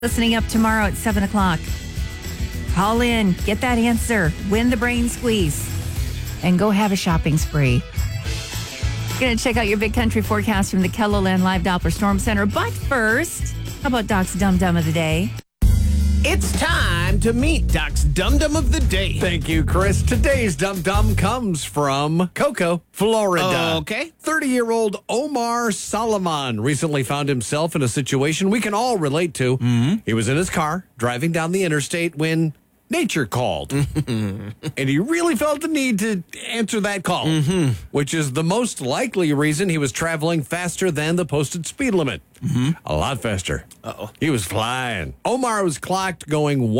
Listening up tomorrow at 7 o'clock. Call in, get that answer, win the brain squeeze, and go have a shopping spree. Going to check out your big country forecast from the KELOLAND Live Doppler Storm Center. But first, how about Doc's Dum Dum of the Day? It's time to meet Doc's Dum Dum of the Day. Thank you, Chris. Today's Dum Dum comes from Cocoa, Florida. Okay. 30-year-old Omar Solomon recently found himself in a situation we can all relate to. He was in his car, driving down the interstate when nature called. And he really felt the need to answer that call, which is the most likely reason he was traveling faster than the posted speed limit. A lot faster. Uh-oh. He was flying. Omar was clocked going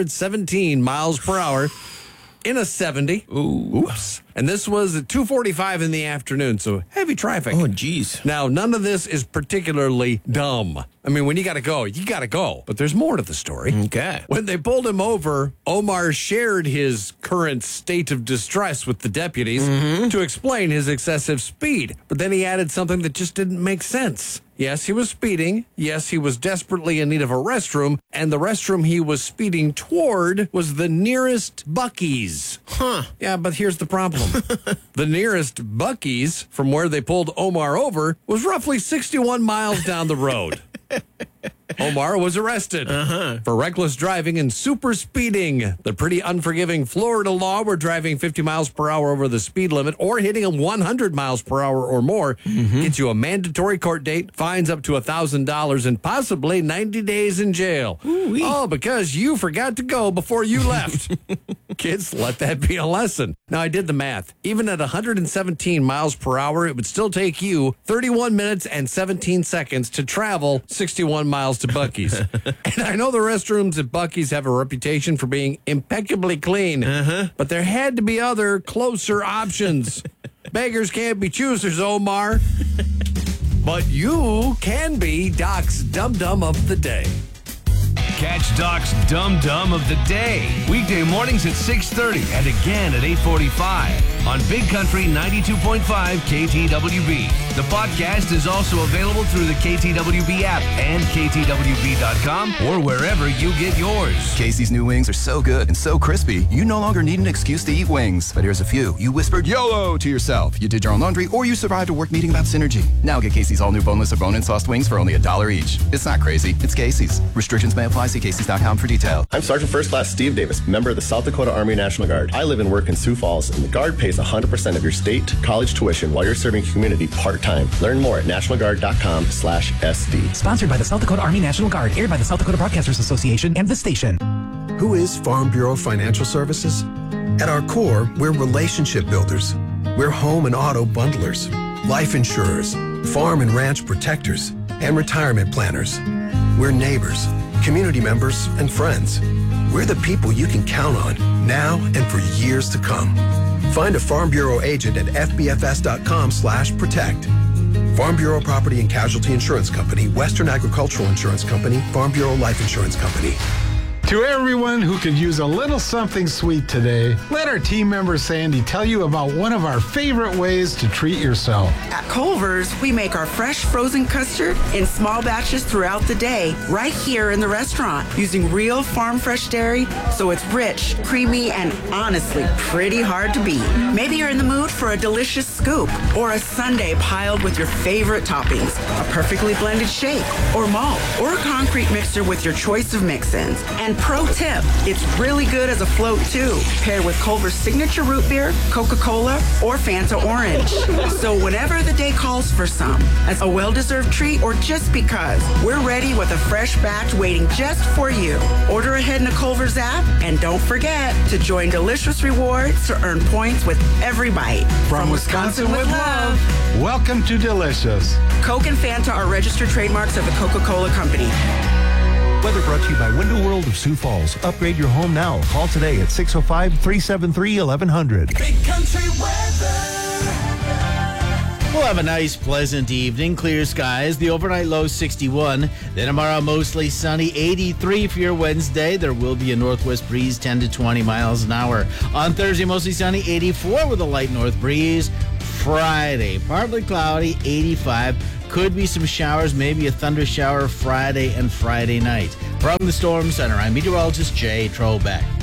117 miles per hour in a 70. Oops. And this was at 2:45 in the afternoon, so heavy traffic. Oh, geez. Now, none of this is particularly dumb. I mean, when you got to go, you got to go. But there's more to the story. Okay. When they pulled him over, Omar shared his current state of distress with the deputies to explain his excessive speed. But then he added something that just didn't make sense. Yes, he was speeding. Yes, he was desperately in need of a restroom. And the restroom he was speeding toward was the nearest Buc-ee's. Huh. Yeah, but here's the problem. The nearest Buc-ee's from where they pulled Omar over was roughly 61 miles down the road. Omar was arrested for reckless driving and super speeding. The pretty unforgiving Florida law where driving 50 miles per hour over the speed limit or hitting a 100 miles per hour or more gets you a mandatory court date, fines up to $1,000, and possibly 90 days in jail. Ooh-wee. Oh, because you forgot to go before you left. Kids, let that be a lesson. Now, I did the math. Even at 117 miles per hour, it would still take you 31 minutes and 17 seconds to travel 61 miles to Buc-ee's. And I know the restrooms at Buc-ee's have a reputation for being impeccably clean, but there had to be other, closer options. Beggars can't be choosers, Omar. But you can be Doc's Dum Dum of the Day. Catch Doc's Dum Dum of the Day. Weekday mornings at 6:30 and again at 8:45 on Big Country 92.5 KTWB. The podcast is also available through the KTWB app and KTWB.com or wherever you get yours. Casey's new wings are so good and so crispy, you no longer need an excuse to eat wings. But here's a few. You whispered YOLO to yourself. You did your own laundry, or you survived a work meeting about synergy. Now get Casey's all new boneless or bone-in sauced wings for only $1 each. It's not crazy. It's Casey's. Restrictions may apply. See Casey's.com for details. I'm Sergeant First Class Steve Davis, member of the South Dakota Army National Guard. I live and work in Sioux Falls, and the Guard pays 100% of your state college tuition while you're serving community part-time. Learn more at nationalguard.com/SD. Sponsored by the South Dakota Army National Guard, aired by the South Dakota Broadcasters Association and this station. Who is Farm Bureau Financial Services? At our core, we're relationship builders. We're home and auto bundlers, life insurers, farm and ranch protectors, and retirement planners. We're neighbors, community members, and friends. We're the people you can count on now and for years to come. Find a Farm Bureau agent at fbfs.com/protect. Farm Bureau Property and Casualty Insurance Company, Western Agricultural Insurance Company, Farm Bureau Life Insurance Company. To everyone who could use a little something sweet today, let our team member Sandy tell you about one of our favorite ways to treat yourself. At Culver's, we make our fresh frozen custard in small batches throughout the day, right here in the restaurant, using real farm fresh dairy, so it's rich, creamy, and honestly pretty hard to beat. Maybe you're in the mood for a delicious scoop or a sundae piled with your favorite toppings, a perfectly blended shake or malt, or a concrete mixer with your choice of mix-ins. And pro tip, it's really good as a float too, paired with Culver's signature root beer, Coca-Cola, or Fanta Orange. So whenever the day calls for some, as a well-deserved treat or just because, we're ready with a fresh batch waiting just for you. Order ahead in the Culver's app, and don't forget to join Delicious Rewards to earn points with every bite. From Wisconsin with love, welcome to Delicious. Coke and Fanta are registered trademarks of the Coca-Cola Company. Weather brought to you by Window World of Sioux Falls. Upgrade your home now. Call today at 605-373-1100. Big Country weather. We'll have a nice, pleasant evening. Clear skies. The overnight low 61. Then tomorrow, mostly sunny. 83 for your Wednesday. There will be a northwest breeze, 10 to 20 miles an hour. On Thursday, mostly sunny. 84 with a light north breeze. Friday, partly cloudy. 85. Could be some showers, maybe a thunder shower Friday and Friday night. From the Storm Center, I'm meteorologist Jay Trobeck.